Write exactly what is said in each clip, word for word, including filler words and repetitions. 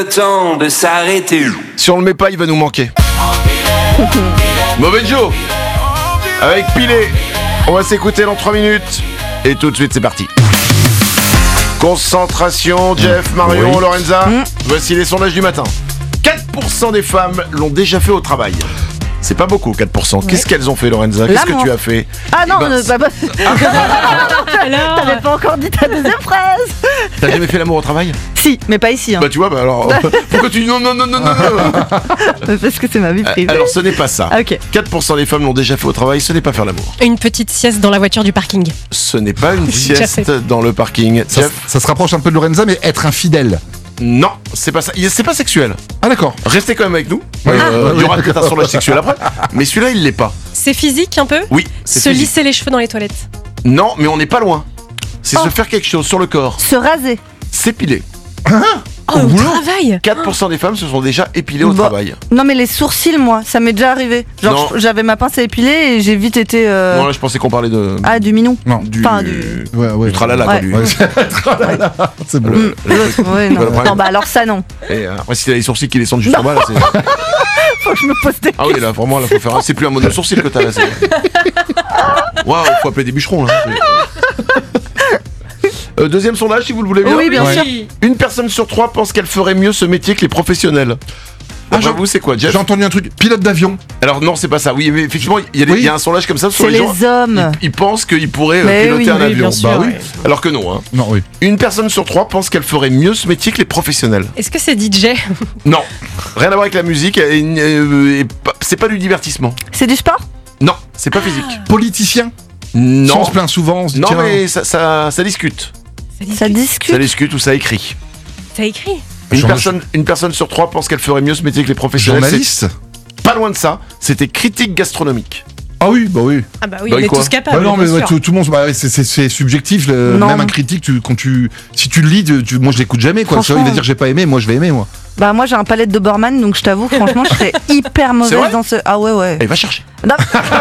Temps de s'arrêter. Si on le met pas, il va nous manquer. Mauvais Joe avec Pilé. On va s'écouter dans trois minutes. Et tout de suite, c'est parti. Concentration, Jeff, Marion, oui. Lorenza. Mmh. Voici les sondages du matin. quatre pour cent des femmes l'ont déjà fait au travail. C'est pas beaucoup, quatre pour cent. Ouais. Qu'est-ce qu'elles ont fait, Lorenza? Qu'est-ce que tu as fait? Ah non, ben, bah, bah... t'avais pas encore dit ta deuxième phrase. T'as jamais fait l'amour au travail? Si, mais pas ici. Hein. Bah tu vois, bah alors pourquoi tu dis non, non, non, non, non, non? Parce que c'est ma vie privée. Alors ce n'est pas ça. Okay. quatre pour cent des femmes l'ont déjà fait au travail, ce n'est pas faire l'amour. Une petite sieste dans la voiture du parking. Ce n'est pas une sieste dans le parking. Ça, Jeff, ça se rapproche un peu de Lorenza, mais être infidèle. Non, c'est pas ça. C'est pas sexuel. Ah d'accord. Restez quand même avec nous. Oui. Euh, il y aura peut-être un sondage sexuel après. Mais celui-là, il l'est pas. C'est physique un peu? Oui. Se physique. lisser les cheveux dans les toilettes. Non, mais on n'est pas loin. C'est oh. se faire quelque chose sur le corps. Se raser. S'épiler. Hein? Oh, au, au travail. quatre pour cent des femmes se sont déjà épilées au bon. travail. Non mais les sourcils, moi, ça m'est déjà arrivé. Genre j'avais ma pince à épiler et j'ai vite été... Euh... Non là je pensais qu'on parlait de... Ah du minou. Non. Du... Enfin, du... Ouais, ouais, du tralala ouais. quoi. Du... Ouais. Tralala. C'est bon. Le, le... Ouais, non. non bah alors ça non. Et euh, après si t'as les sourcils qui descendent juste en bas là c'est... Faut que je me pose des questions. Ah oui là vraiment là faut faire... C'est plus un mode de sourcil que t'as là. Waouh, faut appeler des bûcherons là. Euh, deuxième sondage si vous le voulez bien. Oui bien ouais. sûr. Une personne sur trois pense qu'elle ferait mieux ce métier que les professionnels. Ah, vous, c'est quoi, Jeff? J'ai entendu un truc, pilote d'avion. Alors non, c'est pas ça. Oui, mais effectivement, il y, oui. y a un sondage comme ça sur c'est les, les gens. hommes. Ils, ils pensent qu'ils pourraient mais piloter oui, un oui, avion. Bien sûr, bah oui. Ouais. Alors que non. Hein. Non, oui. Une personne sur trois pense qu'elle ferait mieux ce métier que les professionnels. Est-ce que c'est D J? Non, rien à voir avec la musique. Et, et, et, c'est pas du divertissement. C'est du sport? Non, c'est pas physique. Politicien? Non. Si on se plaint souvent, on se dit non, tiens... mais ça, ça, ça discute. Ça discute. Ça discute. Ça discute ou ça écrit. Ça écrit. Une Journal... personne, une personne sur trois pense qu'elle ferait mieux ce métier que les professionnels. Journaliste? Pas loin de ça, c'était critique gastronomique. Ah oui, bah oui. Ah bah oui, bah on est quoi tous capables. Bah non, mais ouais, sûr. tout, tout le monde, bah, c'est, c'est, c'est subjectif. Le, même un critique, tu, quand tu, si tu le lis, tu, tu, moi je l'écoute jamais. Quoi. Il va dire j'ai pas aimé, moi je vais aimer moi. Bah moi j'ai un palette de Doberman, donc je t'avoue franchement je serais hyper mauvaise dans ce. Ah ouais ouais. Et va chercher. Non.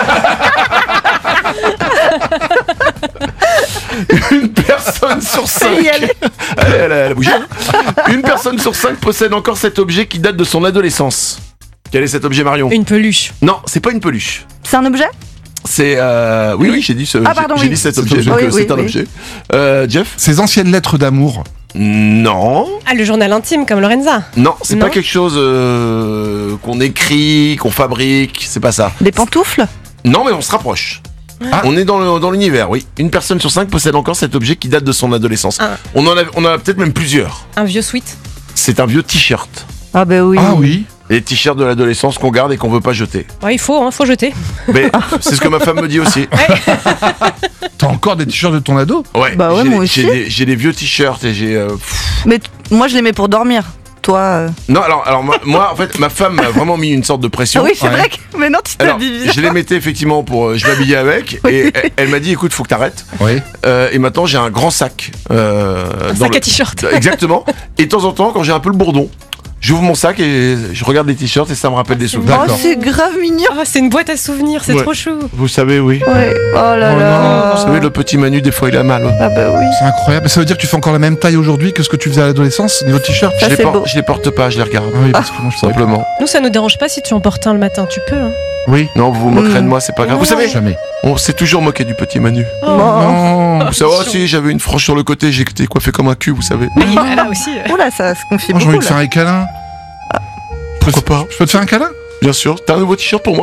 Une personne sur cinq. Elle, elle, elle a bougé. Une personne sur cinq possède encore cet objet qui date de son adolescence. Quel est cet objet, Marion? Une peluche. Non, c'est pas une peluche. C'est un objet? C'est euh... oui oui j'ai dit ce... ah, pardon, j'ai, oui. j'ai dit cet c'est objet. objet. Donc oui, c'est oui, un oui. objet. Euh, Jeff? Ces anciennes lettres d'amour. Non. Ah, le journal intime comme Lorenza. Non, c'est non. pas quelque chose euh, qu'on écrit, qu'on fabrique. C'est pas ça. Des pantoufles? Non, mais on se rapproche. Ah. On est dans, le, dans l'univers, oui. Une personne sur cinq possède encore cet objet qui date de son adolescence. Ah. On en a, on en a peut-être même plusieurs. Un vieux sweat. C'est un vieux t-shirt. Ah bah oui. Ah oui. Les t-shirts de l'adolescence qu'on garde et qu'on veut pas jeter. Ouais, il faut, hein, faut jeter. Mais c'est ce que ma femme me dit aussi. T'as encore des t-shirts de ton ado? Ouais. Bah ouais, j'ai, moi aussi. J'ai des, j'ai des vieux t-shirts et j'ai. Euh, Mais t- moi je les mets pour dormir. Toi. Euh... Non, alors, alors moi, moi, en fait, ma femme m'a vraiment mis une sorte de pression. Ah oui, c'est Ouais. vrai que maintenant tu Alors, t'habilles bien. je les mettais effectivement pour. Euh, je m'habillais avec Oui. et elle, elle m'a dit écoute, faut que t'arrêtes. Oui. Euh, et maintenant, j'ai un grand sac. Euh, Un dans sac le- à t-shirt. Exactement. Et de temps en temps, quand j'ai un peu le bourdon, j'ouvre mon sac et je regarde les t-shirts et ça me rappelle des souvenirs. Oh D'accord. c'est grave mignon. Oh, c'est une boîte à souvenirs, c'est Ouais. trop chou. Vous savez, oui. Ouais. Oh là Oh là. Vous savez, le petit Manu, des fois, il a mal. Ah bah oui. C'est incroyable. Ça veut dire que tu fais encore la même taille aujourd'hui que ce que tu faisais à l'adolescence, niveau t-shirt? Ça, je, les c'est por- beau. je les porte pas, je les regarde. Ah oui, parce que moi je pourrais pas. Simplement. Nous, ça nous dérange pas si tu en portes un le matin, tu peux. Hein. Oui. Non, vous vous moquerez Mm. de moi, c'est pas grave. Vous savez, Jamais. on s'est toujours moqué du petit Manu. Oh. Non. Vous savez, oh, si j'avais une frange sur le côté, j'étais coiffé comme un cul, vous savez. Oui, là aussi. euh. Oula ça se confie Moi j'ai envie beaucoup de faire là. un câlin. Pourquoi pas? Je peux te faire un câlin? Bien sûr. T'as un nouveau t-shirt pour moi?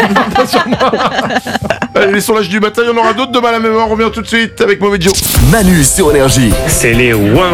Allez, les sondages du matin, il y en aura d'autres demain à la même heure. On revient tout de suite avec Mauvais Joe. Manu sur Énergie. C'est les ouin